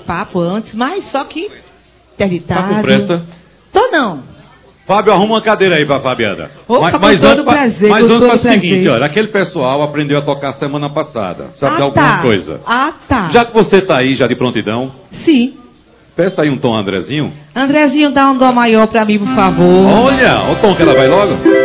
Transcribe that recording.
papo antes, mas só que interditado. Tá com pressa? Tô não. Fábio, arruma uma cadeira aí pra Fabiana. Opa, mas antes faz o seguinte, olha, aquele pessoal aprendeu a tocar semana passada. Sabe de alguma coisa? Ah, tá. Já que você tá aí, já de prontidão, Sim. peça aí um tom Andrezinho. Andrezinho, dá um dó maior pra mim, por favor. Olha, o tom que ela vai logo.